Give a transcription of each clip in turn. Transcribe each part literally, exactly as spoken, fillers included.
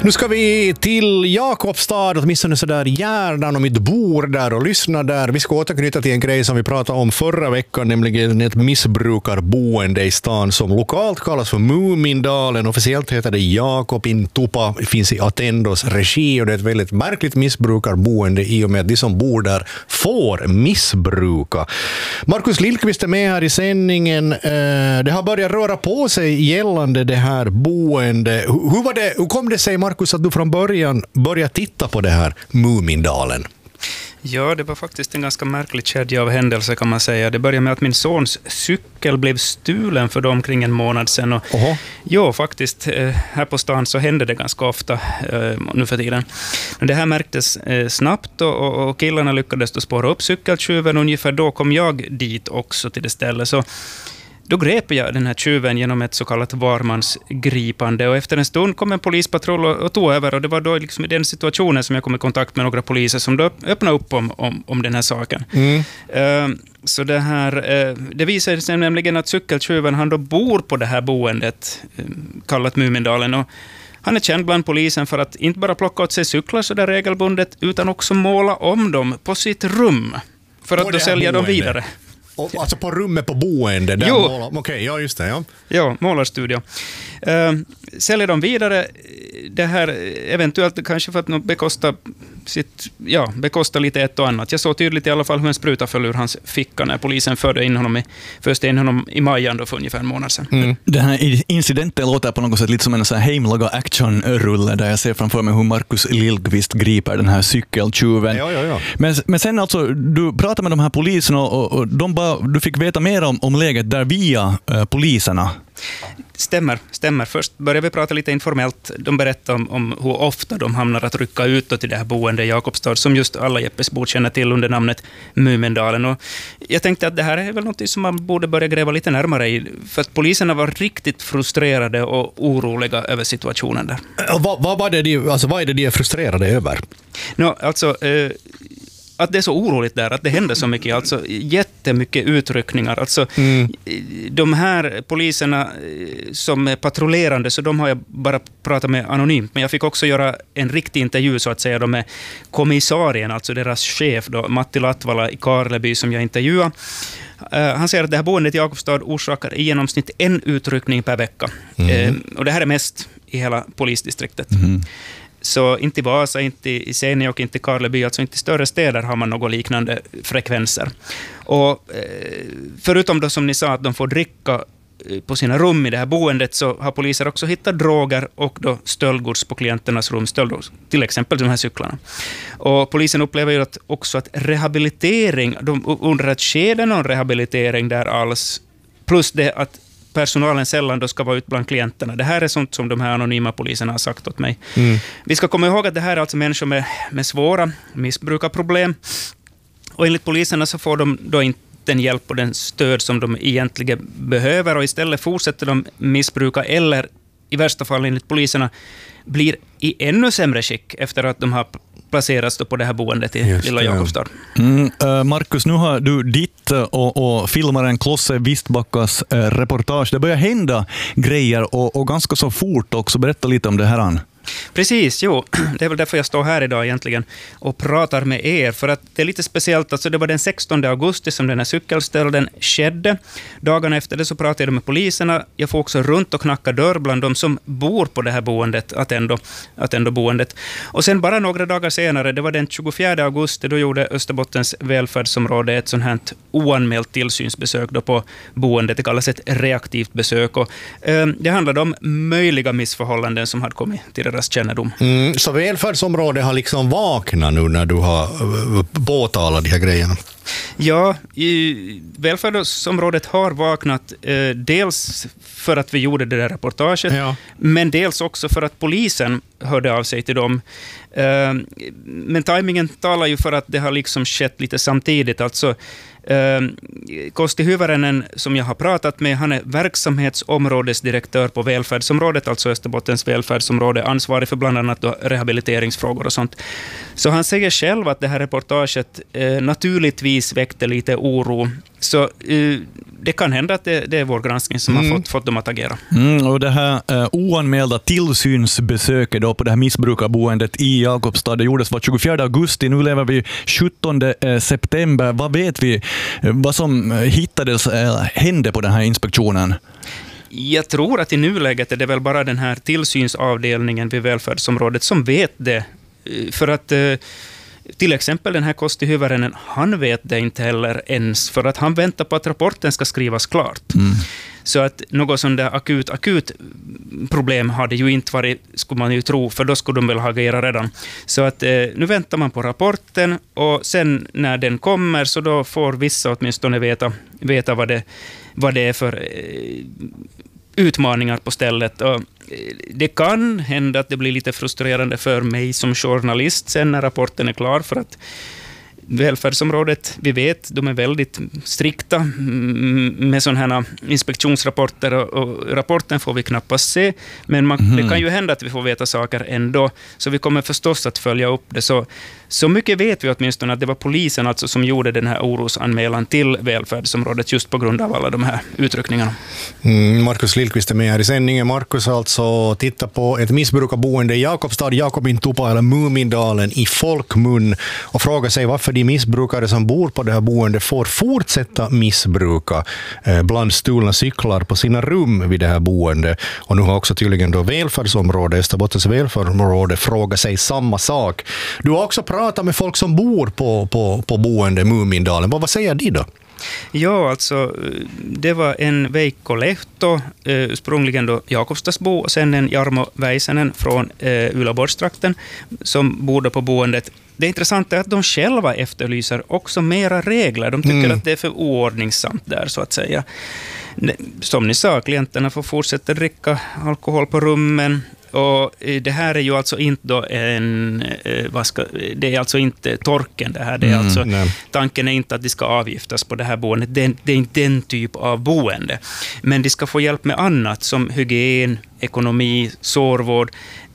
Nu ska vi till Jakobstad, åtminstone så där i Järdan, och mitt bor där och lyssna där. Vi ska återknyta till en grej som vi pratade om förra veckan, nämligen ett missbrukarboende i stan som lokalt kallas för Mumindalen. Officiellt heter det Jakob Intupa, finns i Attendos regi, och det är ett väldigt märkligt missbrukarboende i och med att de som bor där får missbruka. Markus Lillqvist är med här i sändningen. Det har börjat röra på sig gällande det här boende. Hur var det, hur kom det sig, Markus, att du från början började titta på det här Mumindalen? Ja, det var faktiskt en ganska märklig kedja av händelser, kan man säga. Det började med att min sons cykel blev stulen för dem kring en månad sedan. Och ja, faktiskt, här på stan så hände det ganska ofta eh, nu för tiden. Men det här märktes eh, snabbt och, och killarna lyckades då spåra upp cykeltjuven. Ungefär då kom jag dit också till det stället. Så då grep jag den här tjuven genom ett så kallat varmansgripande, och efter en stund kom en polispatrull och, och tog över, och det var då liksom i den situationen som jag kom i kontakt med några poliser som då öppnade upp om, om, om den här saken. Mm. Uh, så det här, uh, det visade sig nämligen att cykeltjuven, han då bor på det här boendet uh, kallat Mumindalen, och han är känd bland polisen för att inte bara plocka åt sig cyklar så där regelbundet, utan också måla om dem på sitt rum för att då sälja dem vidare. Och, alltså på rummet på boende? Där Okej, okay, ja just det. Ja, ja målarstudio. Uh, säljer de vidare det här eventuellt kanske för att bekosta, sitt, ja, bekosta lite ett och annat. Jag såg tydligt i alla fall hur en spruta föll ur hans ficka när polisen förde in honom i, förste in honom i majan då för ungefär en månad sedan. Mm. Den här incidenten låter på något sätt lite som en sån här heimlaga actionrulle där jag ser framför mig hur Markus Lillqvist griper den här cykeltjuven. Ja, ja, ja. Men, men sen alltså, du pratar med de här poliserna och, och de bara, du fick veta mer om, om läget där via uh, poliserna. Stämmer, stämmer. Först började vi prata lite informellt. De berättade om, om hur ofta de hamnar att rycka ut till det här boendet i Jakobstad, som just alla Jeppesbor känner till under namnet Mumindalen. Och jag tänkte att det här är väl något som man borde börja gräva lite närmare i, för att poliserna var riktigt frustrerade och oroliga över situationen där. Vad, vad, var det de, alltså, vad är det de är frustrerade över? No, alltså... Eh, att det är så oroligt där, att det händer så mycket, alltså jättemycket utryckningar. Alltså mm. de här poliserna som är patrullerande, så de har jag bara pratat med anonymt, men jag fick också göra en riktig intervju så att säga då med kommissarien, alltså deras chef då, Matti Latvala i Karleby, som jag intervjuade. Uh, han säger att det här boendet i Jakobstad orsakar i genomsnitt en utryckning per vecka. Mm. Uh, och det här är mest i hela polisdistriktet. Mm. Så inte i Vasa, inte i Sene och inte i Karleby, alltså inte i större städer har man något liknande frekvenser. Och eh, förutom då som ni sa att de får dricka på sina rum i det här boendet, så har poliser också hittat droger och då stöldgods på klienternas rum, stöldgods, till exempel de här cyklarna. Och polisen upplever ju att också att rehabilitering, de undrar att sker det någon rehabilitering där alls, plus det att personalen sällan då ska vara ut bland klienterna. Det här är sånt som de här anonyma poliserna har sagt åt mig. Mm. Vi ska komma ihåg att det här är alltså människor med, med svåra missbrukarproblem. Och enligt poliserna så får de då inte den hjälp och den stöd som de egentligen behöver, och istället fortsätter de missbruka, eller i värsta fall enligt poliserna blir i ännu sämre skick efter att de har placeras på det här boendet i Just Lilla Jakobstad. Mm, uh, Markus, nu har du ditt och, och filmaren Klosse Vistbackas uh, reportage. Det börjar hända grejer och, och ganska så fort också. Berätta lite om det här. Precis, jo. Det är väl därför jag står här idag egentligen och pratar med er. För att det är lite speciellt. Alltså det var den sextonde augusti som den här cykelstölden skedde. Dagarna efter det så pratade jag med poliserna. Jag får också runt och knacka dörr bland de som bor på det här boendet, Attendo, Attendo boendet. Och sen bara några dagar senare, det var den tjugofjärde augusti, då gjorde Österbottens välfärdsområde ett sånt här oanmält tillsynsbesök då på boendet. Det kallas ett reaktivt besök. Och, eh, det handlade om möjliga missförhållanden som hade kommit till deras kännedom. Mm, så välfärdsområdet har liksom vaknat nu när du har påtalat de här grejerna? Ja, i välfärdsområdet har vaknat eh, dels för att vi gjorde det där reportaget, ja. Men dels också för att polisen hörde av sig till dem. Eh, men tajmingen talar ju för att det har liksom skett lite samtidigt. Alltså eh, Kosti Hyvärinen som jag har pratat med, han är verksamhetsområdesdirektör på välfärdsområdet, alltså Österbottens välfärdsområde, ansvarig för bland annat då rehabiliteringsfrågor och sånt. Så han säger själv att det här reportaget eh, naturligtvis polis väckte lite oro. Så uh, det kan hända att det, det är vår granskning som mm. har fått, fått dem att agera. Mm, och det här uh, oanmälda tillsynsbesöket då på det här missbrukarboendet i Jakobstad, det gjordes var tjugofjärde augusti, nu lever vi sjuttonde september. Vad vet vi, vad som hittades, uh, hände på den här inspektionen? Jag tror att i nuläget är det väl bara den här tillsynsavdelningen vid välfärdsområdet som vet det. För att till exempel den här Kosti-Hyvärinen, han vet det inte heller ens, för att han väntar på att rapporten ska skrivas klart. Mm. Så att något sånt där akut, akut problem hade ju inte varit, skulle man ju tro, för då skulle de väl ha agerat redan. Så att eh, nu väntar man på rapporten, och sen när den kommer så då får vissa åtminstone veta, veta vad, det, vad det är för eh, utmaningar på stället. Och det kan hända att det blir lite frustrerande för mig som journalist sen när rapporten är klar, för att välfärdsområdet, vi vet, de är väldigt strikta med sådana här inspektionsrapporter, och, och rapporten får vi knappast se, men man, mm. det kan ju hända att vi får veta saker ändå, så vi kommer förstås att följa upp det. Så, så mycket vet vi åtminstone att det var polisen alltså som gjorde den här orosanmälan till välfärdsområdet just på grund av alla de här utryckningarna. Mm, Markus Lillqvist är med här i sändningen. Markus alltså tittar på ett missbrukarboende i Jakobstad, Jakobin Tupa eller Mumindalen i folkmun, och frågar sig varför de missbrukare som bor på det här boendet får fortsätta missbruka eh, bland stulna cyklar på sina rum vid det här boendet. Och nu har också tydligen då välfärdsområdet, Österbottens välfärdsområde, frågat sig samma sak. Du har också pratat med folk som bor på, på, på boendet Mumindalen. Vad, vad säger de då? Ja, alltså det var en Veikko Lehto, ursprungligen då Jakobstadsbo, och sen en Jarmo Väisänen från eh, Ylöborgstrakten som bodde på boendet. Det intressanta är att de själva efterlyser också mera regler. De tycker mm. att det är för oordningssamt där, så att säga. Som ni sa, klienterna får fortsätta dricka alkohol på rummen. Och det här är ju alltså inte då en, vad ska, det är alltså inte torken det här. Det är mm, alltså, tanken är inte att de ska avgiftas på det här boendet. Det är, det är inte den typ av boende. Men de ska få hjälp med annat som hygien, ekonomi, sårvård.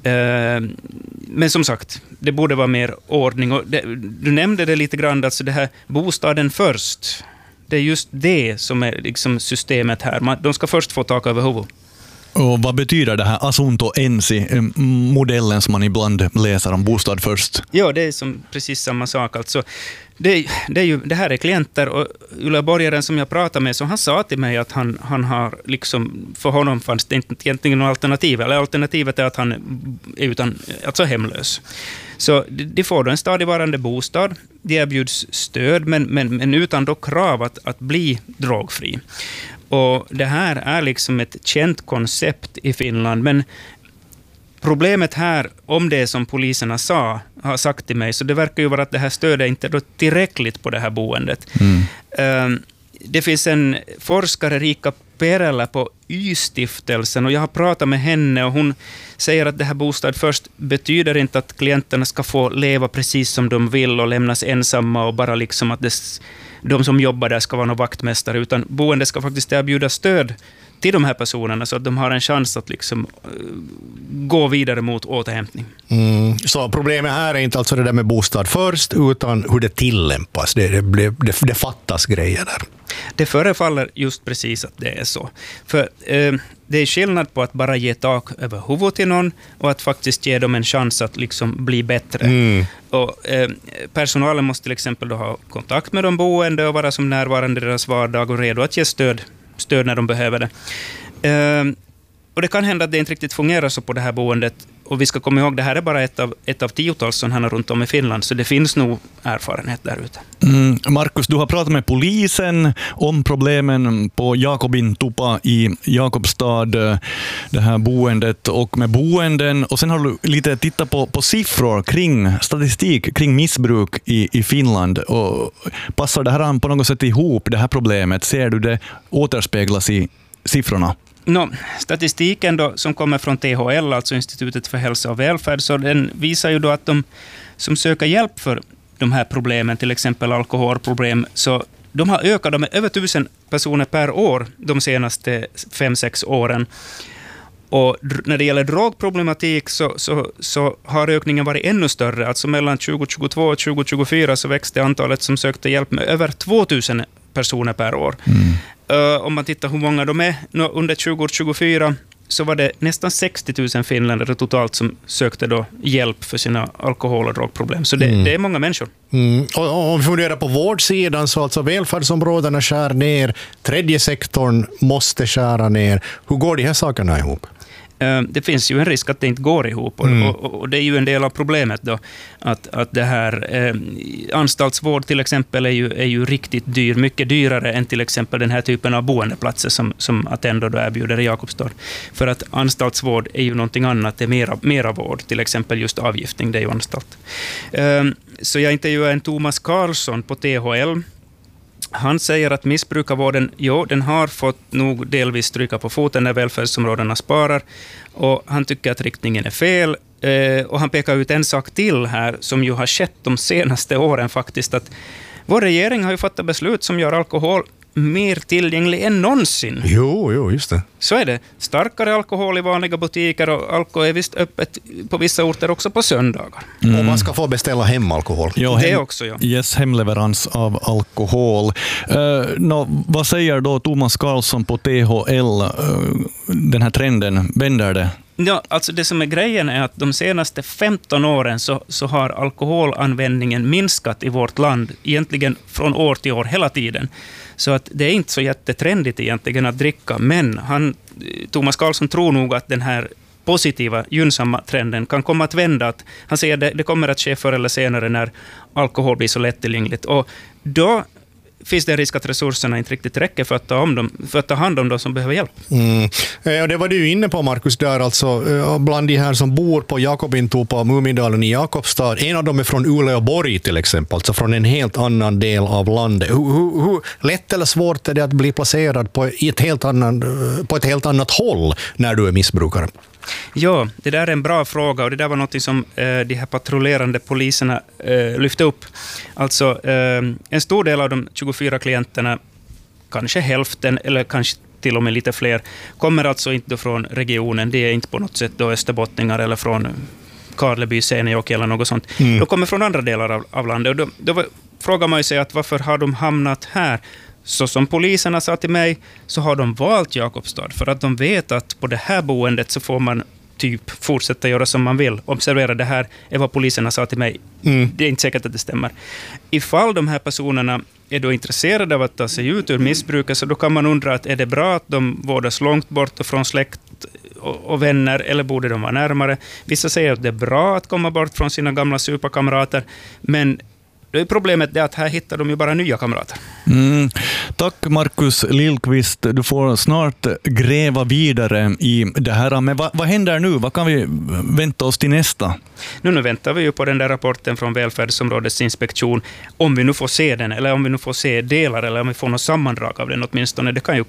Men som sagt, det borde vara mer ordning. Och det, du nämnde det lite grann, alltså det här bostaden först. Det är just det som är liksom systemet här. Man, de ska först få tak över huvudet. Och vad betyder det här asunto ensi, modellen som man ibland läser om, bostad först? Ja, det är som precis samma sak. Alltså, det, det, är ju, det här är klienter, och Ylöborgaren som jag pratade med, så han sa till mig att han, han har liksom, för honom fanns det inte egentligen något alternativ, eller alternativet är att han är utan, alltså hemlös. Så de får då en stadigvarande bostad, de erbjuds stöd, men, men, men utan då krav att, att bli drogfri. Och det här är liksom ett känt koncept i Finland, men problemet här, om det som poliserna sa, har sagt till mig, så det verkar ju vara att det här stödet inte är tillräckligt på det här boendet. Mm. Det finns en forskare, Rika Perälä, på Y-stiftelsen, och jag har pratat med henne, och hon säger att det här bostad först betyder inte att klienterna ska få leva precis som de vill och lämnas ensamma och bara liksom att det, de som jobbar där ska vara någon vaktmästare, utan boendet ska faktiskt erbjuda stöd till de här personerna så att de har en chans att liksom gå vidare mot återhämtning. Mm. Så problemet här är inte alltså det där med bostad först, utan hur det tillämpas. Det, det, det, det fattas grejer där. Det förefaller just precis att det är så. För eh, det är skillnad på att bara ge tak över huvudet till någon och att faktiskt ge dem en chans att liksom bli bättre. Mm. Och, eh, personalen måste till exempel då ha kontakt med de boende och vara som närvarande i deras vardag och redo att ge stöd, stöd när de behöver det. Eh, och det kan hända att det inte riktigt fungerar så på det här boendet. Och vi ska komma ihåg, det här är bara ett av, ett av tiotals som här runt om i Finland, så det finns nog erfarenhet där ute. Mm. Markus, du har pratat med polisen om problemen på Jakobin Tupa i Jakobstad, det här boendet, och med boenden. Och sen har du lite tittat på, på siffror kring statistik kring missbruk i, i Finland. Och passar det här på något sätt ihop, det här problemet? Ser du det återspeglas i siffrorna? No, statistiken då, som kommer från T H L, alltså Institutet för hälsa och välfärd, så den visar ju då att de som söker hjälp för de här problemen, till exempel alkoholproblem, så de har ökat med över tusen personer per år de senaste fem, sex åren. Och när det gäller drogproblematik så, så, så har ökningen varit ännu större. Alltså mellan tjugo tjugotvå och tjugo tjugofyra så växte antalet som sökte hjälp med över tvåtusen personer per år. Mm. Uh, om man tittar hur många de är, under tjugo tjugofyra så var det nästan sextio tusen finländare totalt som sökte då hjälp för sina alkohol- och drogproblem. Så det, mm. det är många människor. Mm. Och, och om vi funderar på vårdsidan så alltså välfärdsområdena skär ner, tredje sektorn måste skära ner. Hur går de här sakerna ihop? Det finns ju en risk att det inte går ihop och, mm. och, och det är ju en del av problemet då att, att det här eh, anstaltsvård till exempel är ju, är ju riktigt dyr, mycket dyrare än till exempel den här typen av boendeplatser som, som Attendo då erbjuder i Jakobstad. För att anstaltsvård är ju någonting annat, det är mera, mera vård, till exempel just avgiftning, det är ju anstalt. Eh, så jag intervjuade en Thomas Karlsson på T H L. Han säger att missbrukarvården, jo, den har fått nog delvis stryka på foten när välfärdsområdena sparar. Och han tycker att riktningen är fel. Eh, och han pekar ut en sak till här som ju har skett de senaste åren faktiskt. Att vår regering har ju fattat beslut som gör alkohol mer tillgänglig än någonsin. Jo, jo, just det. Så är det. Starkare alkohol i vanliga butiker och alkohol är visst öppet på vissa orter också på söndagar. Mm. Och man ska få beställa hem alkohol. Jo, det hem, också, ja. Yes, hemleverans av alkohol. Uh, no, vad säger då Thomas Karlsson på T H L? Uh, den här trenden, vänder det? Ja, alltså det som är grejen är att de senaste femton åren så, så har alkoholanvändningen minskat i vårt land egentligen från år till år hela tiden. Så att det är inte så jättetrendigt egentligen att dricka, men han, Thomas Karlsson tror nog att den här positiva, gynnsamma trenden kan komma att vända. Att han säger att det, det kommer att ske förr eller senare när alkohol blir så lättillgängligt. Och då finns det en risk att resurserna inte riktigt räcker för att ta, om dem, för att ta hand om de som behöver hjälp. Mm. Och det var du inne på, Markus, där alltså bland de här som bor på Jakobintupa och Mumindalen i Jakobstad. En av dem är från Uleåborg till exempel, alltså från en helt annan del av landet. Hur, hur, hur lätt eller svårt är det att bli placerad på ett helt annat, på ett helt annat håll när du är missbrukare? Ja, det där är en bra fråga och det där var något som eh, de här patrullerande poliserna eh, lyfte upp. Alltså eh, en stor del av de tjugofyra klienterna, kanske hälften eller kanske till och med lite fler, kommer alltså inte från regionen. Det är inte på något sätt då österbottningar eller från Karleby, Seinäjoki eller något sånt. Mm. De kommer från andra delar av, av landet och då, då frågar man sig att varför har de hamnat här? Så som poliserna sa till mig så har de valt Jakobstad för att de vet att på det här boendet så får man typ fortsätta göra som man vill. Observera, det här är vad poliserna sa till mig. Mm. Det är inte säkert att det stämmer. Ifall de här personerna är då intresserade av att ta sig ut ur missbruket så då kan man undra att är det bra att de vårdas långt bort från släkt och, och vänner eller borde de vara närmare? Vissa säger att det är bra att komma bort från sina gamla superkamrater, men det är problemet är att här hittar de ju bara nya kamrater. Mm. Tack Markus Lillqvist. Du får snart gräva vidare i det här. Men vad, vad händer nu? Vad kan vi vänta oss till nästa? Nu, nu väntar vi ju på den där rapporten från Välfärdsområdets inspektion. Om vi nu får se den, eller om vi nu får se delar, eller om vi får något sammandrag av den åtminstone. Det kan ju